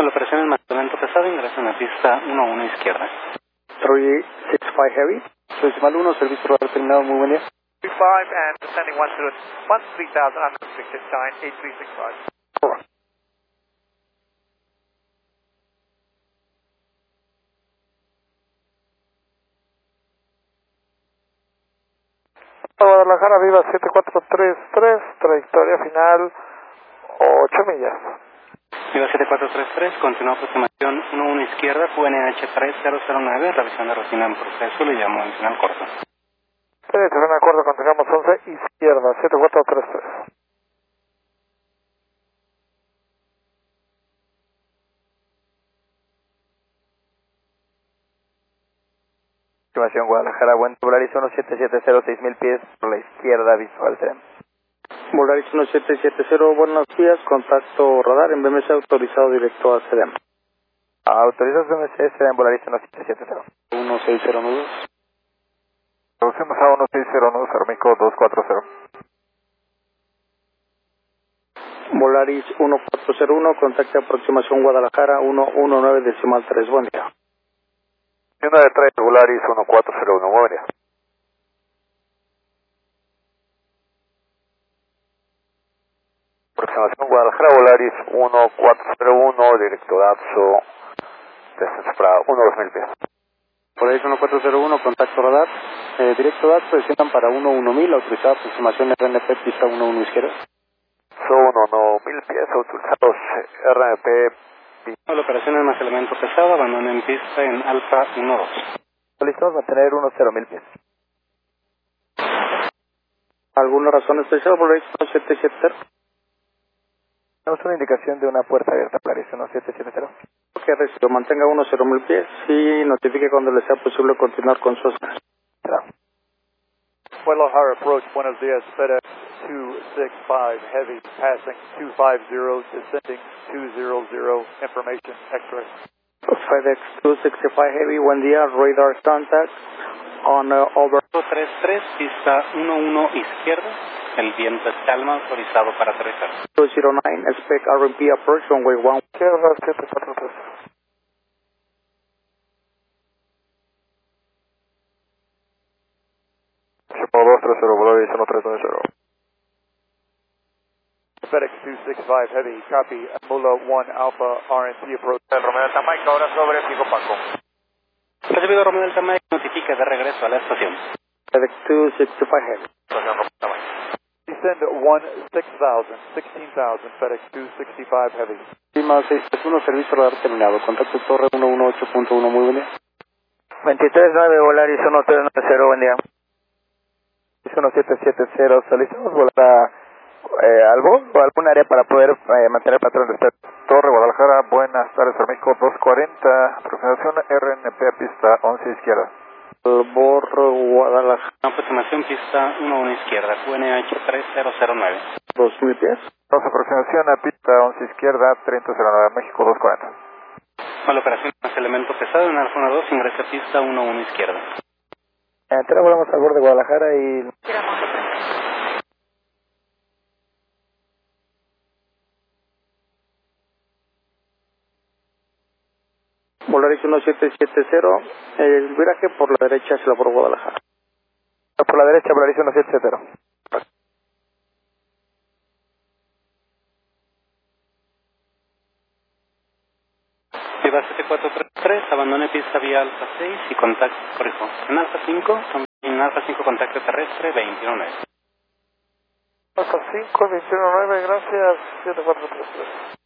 La operación en mantenimiento pesado ingresa en la pista 1-1 izquierda. 365 Heavy. Decimal 1, servicio rodar terminado, muy buen día. 25 and descending 13000 unrestricted, time 8365. Guadalajara, Viva 7433, trayectoria final 8 millas. Viva 7433, continúa aproximación 1-1 izquierda, QNH 3009, revisión de rutina en proceso, le llamo en final corto. Derecho, en acuerdo, continuamos 11, izquierda, 7433. Estimación Guadalajara, buen Volaris 1770, 6000 pies por la izquierda, visual CEDEM. Volaris 1770, buenos días, contacto radar en BMC autorizado directo a CEDEM. Autorizado BMC, CEDEM, Volaris 1770. 1609. Reducimos a 1609, Armico 240. Volaris 1401, contacto aproximación Guadalajara 119 decimal 3, buen día. 1 de 3, Volaris 1401, buen día. Aproximación Guadalajara, Volaris 1401, directo DAPSO, descenso para 1-2000 pies. Volaris 1401, contacto radar, directo DAPSO, desciendan para 11000, autorizada aproximación RNP, pista 11 izquierda. Son 1000 pies, autorizados RNP. La operación en más elemento pesado, abandona en pista en Alfa 12. Solicitamos mantener 10.000 pies. ¿Alguna razón especial, Volaris 1770? Tenemos una indicación de una puerta abierta, Volaris 1770. Que recibió, mantenga 10.000 pies y notifique cuando le sea posible continuar con su escala. Guadalajara approach, buenos días, FedEx 265 Heavy, passing 250, descending 200, information, X-ray. FedEx 265 Heavy, buen día, radar contact on over 33, pista 11 izquierda, el viento es calma, autorizado para aterrizar. 209, expect RMP approach, runway 1. Izquierda, 743. Chipo 230, Volaris 1390. FedEx 265 Heavy, copy, Mula 1 Alpha, RNP approach. Romeo Delta Mike, ahora sobre Pico Paco. Recibido Romeo Delta Mike, notifica de regreso a la estación. FedEx 265 Heavy. Descend 16,000, FedEx 265 Heavy. Lima 631, servicio radar terminado, contacto torre 118.1, muy buen día. 239, Volaris 1390, buen día. 1770, solicitamos volar a algo o algún área para poder mantener el patrón de espera. Torre Guadalajara, buenas tardes, Armico 240, aproximación RNP, pista 11 izquierda. Borro Guadalajara. Aproximación pista 11 izquierda, QNH 3009. 2000 pies. Aproximación a pista 11 izquierda, 3009, México 240. La operación más elemento pesado en Alfa 12, ingresa a pista 11 izquierda. Entera, volamos al borde de Guadalajara y... Volaris 1770, el viraje por la derecha hacia la Borro Guadalajara. Por la derecha, Volaris 1770. Viva 7433, abandone pista vía Alfa 6 y contacto, corrijo, en Alfa 5, en Alfa 5 contacto terrestre 219. Alfa 5, 219, gracias, 7433.